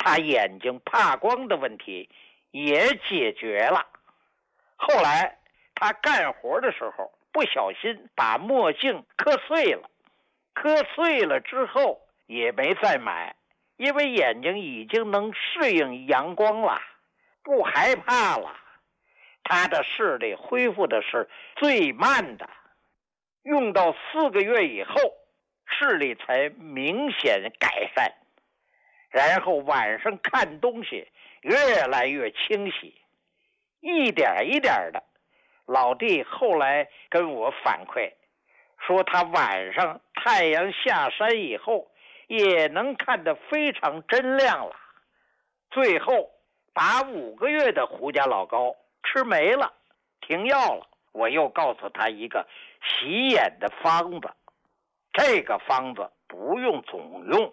他眼睛怕光的问题也解决了。后来他干活的时候不小心把墨镜磕碎了，磕碎了之后也没再买，因为眼睛已经能适应阳光了，不害怕了。他的视力恢复的是最慢的，用到4个月以后，视力才明显改善。然后晚上看东西越来越清晰，一点一点的。老弟后来跟我反馈说，他晚上太阳下山以后也能看得非常真亮了。最后把5个月的胡家老膏吃没了，停药了。我又告诉他一个洗眼的方子，这个方子不用总用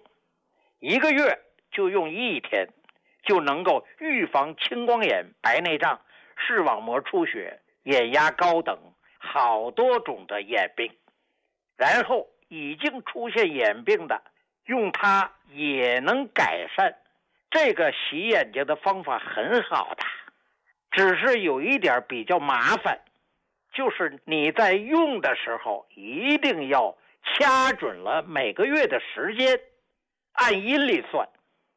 ，1个月就用1天，就能够预防青光眼、白内障、视网膜出血、眼压高等好多种的眼病。然后已经出现眼病的，用它也能改善。这个洗眼睛的方法很好的，只是有一点比较麻烦，就是你在用的时候一定要掐准了每个月的时间，按阴历算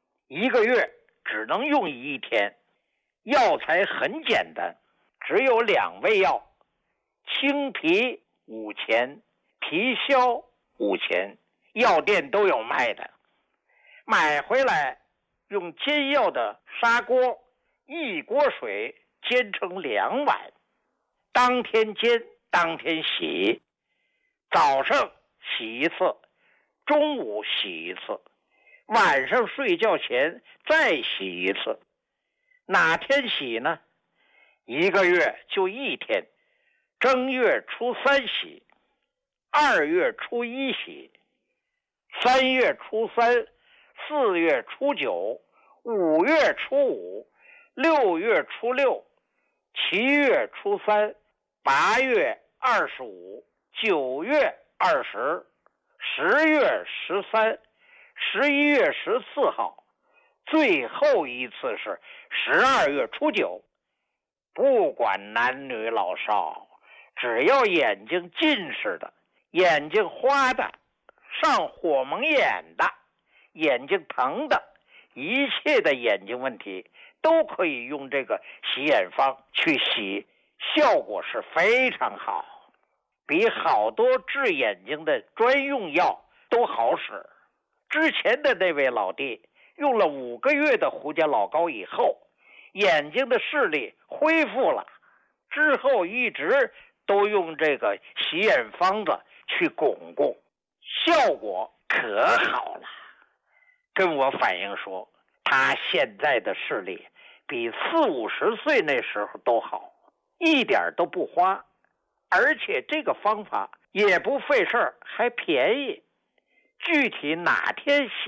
，1个月只能用1天。药材很简单，只有2味药，青皮5钱，皮消5钱，药店都有卖的。买回来用煎药的砂锅1锅水煎成2碗，当天煎当天洗，早上洗1次，中午洗1次，晚上睡觉前再洗1次。哪天洗呢？1个月就1天，正月初3洗，2月初1洗，3月初3， 4月初9， 5月初5， 6月初6， 7月初3， 8月25， 9月20， 10月13， 11月14号，最后一次是12月初9。不管男女老少，只要眼睛近视的、眼睛花的、上火蒙眼的、眼睛疼的，一切的眼睛问题都可以用这个洗眼方去洗，效果是非常好，比好多治眼睛的专用药都好使。之前的那位老弟用了5个月的胡家老膏以后，眼睛的视力恢复了，之后一直都用这个洗眼方子去巩固，效果可好了。跟我反映说，他现在的视力比40-50岁那时候都好，一点都不花，而且这个方法也不费事儿，还便宜。具体哪天洗